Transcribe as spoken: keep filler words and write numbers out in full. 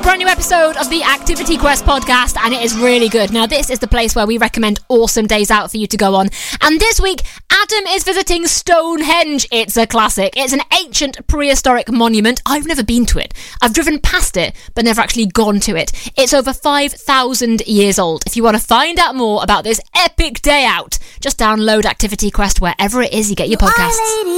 brand new episode of the Activity Quest podcast, and it is really good. Now, this is the place where we recommend awesome days out for you to go on. And this week, Adam is visiting Stonehenge. It's a classic. It's an ancient prehistoric monument. I've never been to it. I've driven past it, but never actually gone to it. It's over five thousand years old. If you want to find out more about this epic day out, just download Activity Quest wherever it is you get your podcasts.